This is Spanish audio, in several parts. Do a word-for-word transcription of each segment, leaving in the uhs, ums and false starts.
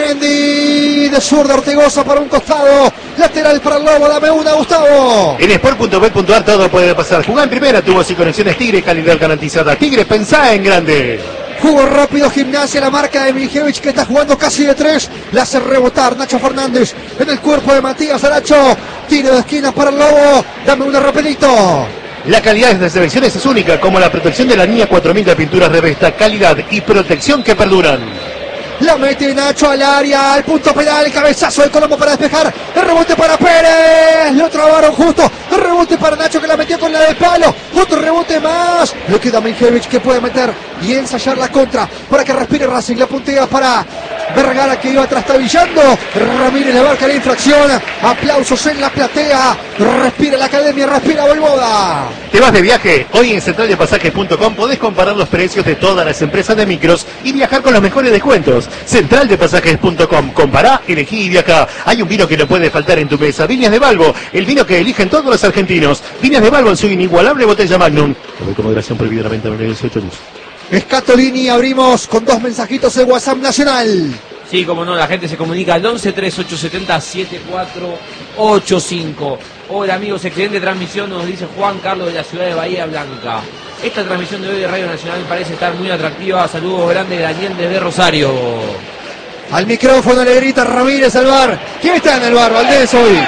Osmendi, de zurda Ortigosa para un costado, lateral para el Lobo, dame una, Gustavo. En sport punto bet punto ar todo puede pasar. Jugá en primera, tubos y conexiones Tigre, calidad garantizada. Tigre, pensá en grande. Jugo rápido, Gimnasia, la marca de Milicevic que está jugando casi de tres. La hace rebotar Nacho Fernández en el cuerpo de Matías Aracho. Tiro de esquina para el Lobo. Dame una rapidito. La calidad de selecciones es única, como la protección de la línea cuatro mil de pinturas Revesta. Calidad y protección que perduran. La mete Nacho al área, al punto penal, el cabezazo de Colombo para despejar, el rebote para Pérez, lo trabaron justo, el rebote para Nacho que la metió con la de palo, otro rebote más, le queda Milicevic que puede meter y ensayar la contra para que respire Racing, la puntea para Vergara que iba trastabillando, Ramírez le marca la infracción, aplausos en la platea, respira la academia, respira Voivoda. ¿Te vas de viaje? Hoy en central de pasajes punto com podés comparar los precios de todas las empresas de micros y viajar con los mejores descuentos. central de pasajes punto com, compará, elegí y viajá. Hay un vino que no puede faltar en tu mesa, Viñas de Balbo, el vino que eligen todos los argentinos. Viñas de Balbo en su inigualable botella Magnum. Con moderación prohibida la venta de dieciocho años. Scatolini, abrimos con dos mensajitos de WhatsApp nacional. Sí, como no, la gente se comunica al once treinta y ocho setenta setenta y cuatro ochenta y cinco. Hola amigos, excelente transmisión, nos dice Juan Carlos de la ciudad de Bahía Blanca. Esta transmisión de hoy de Radio Nacional parece estar muy atractiva. Saludos grandes, Daniel desde Rosario. Al micrófono le grita Ramírez al bar. ¿Quién está en el bar, Valdés, hoy?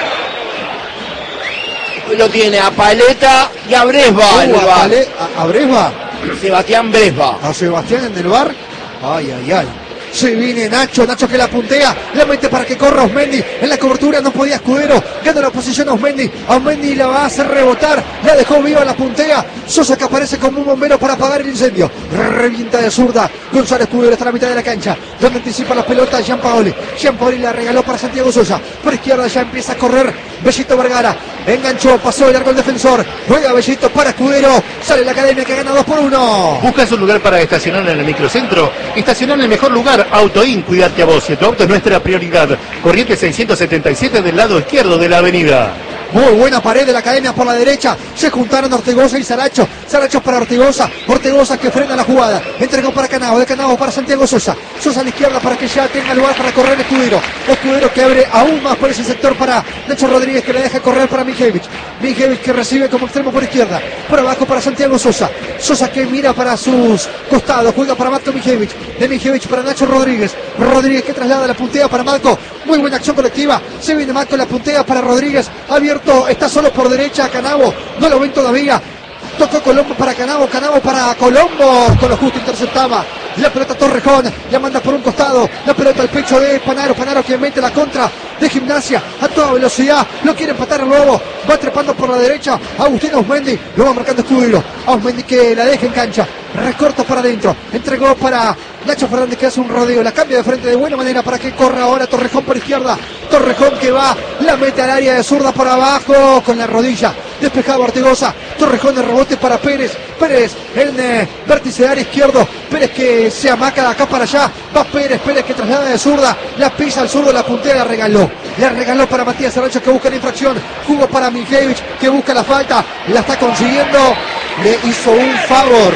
Lo tiene a Paleta y a Bresba. Uh, a, Pale, a, a Bresba. Sebastián Bresba. A Sebastián en el bar. Ay, ay, ay. Se viene Nacho, Nacho que la puntea, la mete para que corra Osmendi, en la cobertura no podía Escudero, gana la posición a Osmendi, Osmendi la va a hacer rebotar, la dejó viva, la puntea, Sosa que aparece como un bombero para apagar el incendio, revienta de zurda, González Escudero está a la mitad de la cancha, donde anticipa la pelota Gianpaoli, Gianpaoli la regaló para Santiago Sosa, por izquierda ya empieza a correr Bellito Vergara, enganchó, pasó de largo el defensor, juega Bellito para Escudero, sale la academia que gana dos por uno. ¿Buscas un lugar para estacionar en el microcentro? Estacionar en el mejor lugar, Autoin, cuidarte a vos, y tu auto es nuestra prioridad. Corriente seiscientos setenta y siete del lado izquierdo de la avenida. Muy buena pared de la academia por la derecha. Se juntaron Ortigosa y Saracho. Saracho para Ortigosa. Ortigosa que frena la jugada. Entregó para Canavo. De Canavo para Santiago Sosa. Sosa a la izquierda para que ya tenga lugar para correr Escudero. Escudero que abre aún más por ese sector para Nacho Rodríguez que le deja correr para Milicevic. Milicevic que recibe como extremo por izquierda. Por abajo para Santiago Sosa. Sosa que mira para sus costados. Juega para Matko Milicevic. De Milicevic para Nacho Rodríguez. Rodríguez que traslada la puntea para Matko. Muy buena acción colectiva. Se viene Matko la puntea para Rodríguez. Abierto. Está solo por derecha Canavo, no lo ven todavía. Tocó Colombo para Canavo, Canavo para Colombo, con lo justo interceptaba. La pelota Torrejón, la manda por un costado, la pelota al pecho de Panaro, Panaro que mete la contra de Gimnasia a toda velocidad, lo quiere empatar el Lobo, va trepando por la derecha, Agustín Osmendi, lo va marcando Escudero, Osmendi que la deja en cancha, recorta para adentro, entregó para Nacho Fernández que hace un rodeo, la cambia de frente de buena manera para que corra ahora Torrejón por izquierda, Torrejón que va, la mete al área de zurda por abajo, con la rodilla, despejado Ortigosa, Torrejón de rebote para Pérez, Pérez en eh, vértice de área izquierdo, Pérez que se amaca de acá para allá, va Pérez, Pérez que traslada de zurda, la pisa al zurdo, la puntea, la regaló, la regaló para Matías Arrancho que busca la infracción, jugó para Milicevic que busca la falta, la está consiguiendo, le hizo un favor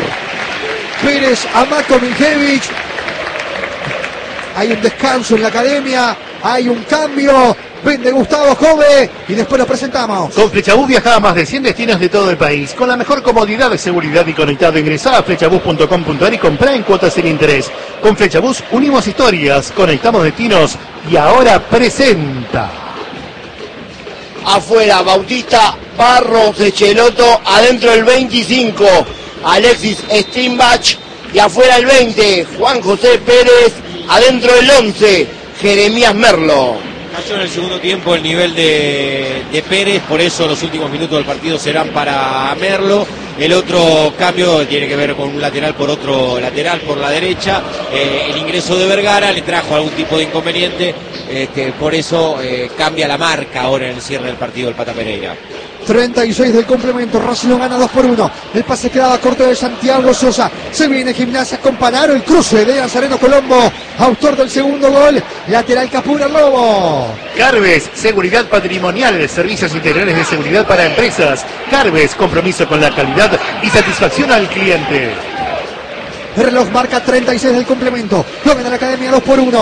Pérez a Matko Milicevic. Hay un descanso en la academia, hay un cambio, vende Gustavo Jove y después lo presentamos. Con Flechabús viaja a más de cien destinos de todo el país, con la mejor comodidad de seguridad y conectado. Ingresá a flechabús punto com punto ar y comprá en cuotas sin interés. Con Flechabús unimos historias, conectamos destinos y ahora presenta. Afuera, Bautista, Barros de Cheloto, adentro el veinticinco, Alexis Steinbach, y afuera el veinte, Juan José Pérez, adentro el once, Jeremías Merlo. Cayó en el segundo tiempo el nivel de, de Pérez, por eso los últimos minutos del partido serán para Merlo. El otro cambio tiene que ver con un lateral por otro lateral por la derecha. Eh, el ingreso de Vergara le trajo algún tipo de inconveniente, este, por eso eh, cambia la marca ahora en el cierre del partido el Pata Pereira. treinta y seis del complemento, Racing lo gana dos por uno. El pase quedaba corto de Santiago Sosa. Se viene Gimnasia con Panaro, el cruce de Nazareno Colombo, autor del segundo gol. Lateral Capura Lobo. Carves, seguridad patrimonial, servicios integrales de seguridad para empresas. Carves, compromiso con la calidad y satisfacción al cliente. El reloj marca treinta y seis del complemento. Lo gana la academia dos por uno.